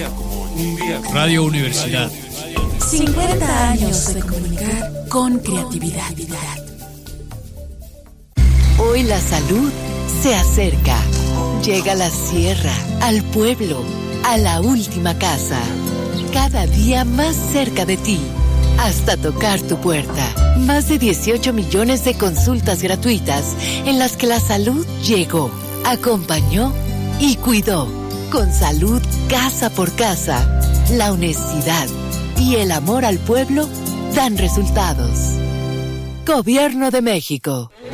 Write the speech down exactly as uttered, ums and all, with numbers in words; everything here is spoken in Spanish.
Radio Universidad. cincuenta años de comunicar con creatividad. Hoy la salud se acerca. Llega a la sierra, al pueblo, a la última casa. Cada día más cerca de ti, hasta tocar tu puerta. Más de dieciocho millones de consultas gratuitas en las que la salud llegó, acompañó y cuidó. Con salud casa por casa, la honestidad y el amor al pueblo dan resultados. Gobierno de México.